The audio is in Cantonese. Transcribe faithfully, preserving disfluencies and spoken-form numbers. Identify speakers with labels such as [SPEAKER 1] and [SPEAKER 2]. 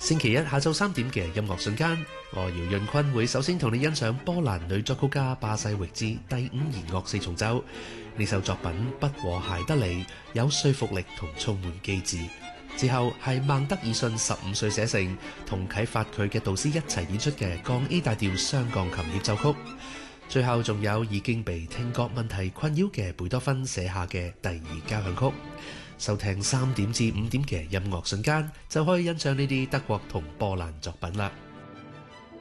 [SPEAKER 1] 星期一下晝三點嘅音樂瞬間，我姚潤坤會首先同你欣賞波蘭女作曲家巴西域茲第五弦樂四重奏。呢首作品不和諧得嚟，有說服力同充滿機智。之後係孟德爾遜十五歲寫成，同啟發佢嘅導師一齊演出嘅降 A 大調雙鋼琴協奏曲。最後仲有已經被聽覺問題困擾嘅貝多芬寫下嘅第二交響曲。收聽三點至五點嘅音樂瞬間，就可以欣賞呢啲德國同波蘭作品啦。